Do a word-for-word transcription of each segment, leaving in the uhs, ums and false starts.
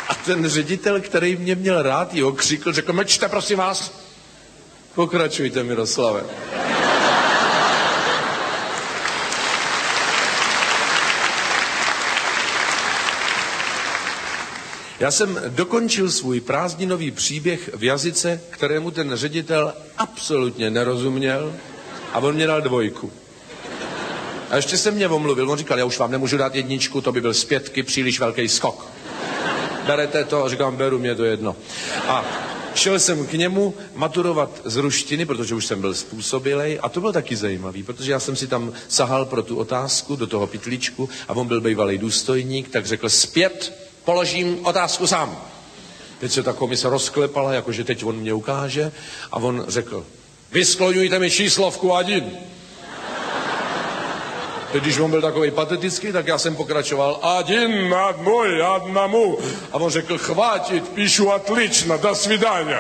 A ten ředitel, který mě měl rád, ji okřikl, řekl, mlčte, prosím vás. Pokračujte, Miroslave. Já jsem dokončil svůj prázdninový příběh v jazyce, kterému ten ředitel absolutně nerozuměl, a on mě dal dvojku. A ještě se mě omluvil, on říkal, já už vám nemůžu dát jedničku, to by byl z pětky příliš velký skok. Berete to? Říkám, beru, mě to jedno. A šel jsem k němu maturovat z ruštiny, protože už jsem byl způsobilej, a to bylo taky zajímavý, protože já jsem si tam sahal pro tu otázku do toho pytlíčku a on byl bývalý důstojník, tak řekl, zpět položím otázku sám. Teď se ta komise rozklepala, jakože teď on mě ukáže, a on řekl, vyskloňujte mi číslovku один. Teď, když on byl takový patetický, tak já jsem pokračoval один na одной, одному. A on řekl, chvátit, píšu odlično, do svidania.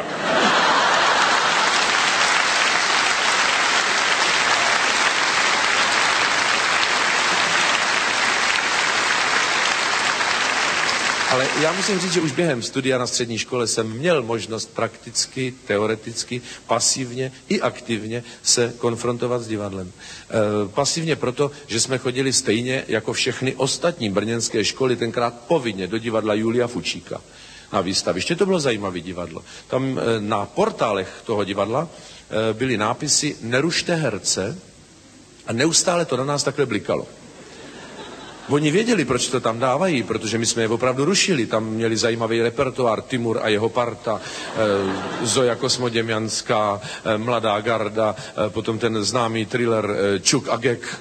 Ale já musím říct, že už během studia na střední škole jsem měl možnost prakticky, teoreticky, pasivně i aktivně se konfrontovat s divadlem. E, pasivně proto, že jsme chodili stejně jako všechny ostatní brněnské školy, tenkrát povinně do divadla Julia Fučíka na výstaviště. To bylo zajímavé divadlo. Tam e, na portálech toho divadla e, byly nápisy Nerušte herce a neustále to na nás takhle blikalo. Oni věděli, proč to tam dávají, protože my jsme je opravdu rušili. Tam měli zajímavý repertoár, Timur a jeho parta, e, Zoja Kosmoděmjanská, e, Mladá garda, e, potom ten známý thriller e, Čuk a Gek.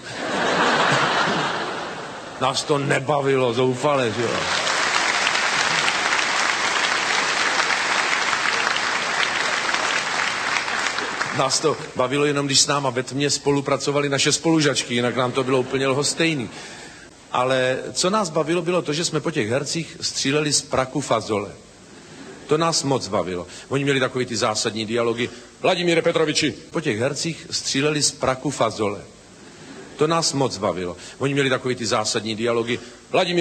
Nás to nebavilo, zoufale, že jo. Nás to bavilo jenom, když s náma ve tmě spolupracovali naše spolužačky, jinak nám to bylo úplně lhostejný. Ale co nás bavilo, bylo to, že jsme po těch hercích stříleli z praku fazole. To nás moc bavilo. Oni měli takový ty zásadní dialogy. Vladimíre Petroviči. Po těch hercích stříleli z praku fazole. To nás moc bavilo. Oni měli takový ty zásadní dialogy. Vladimíre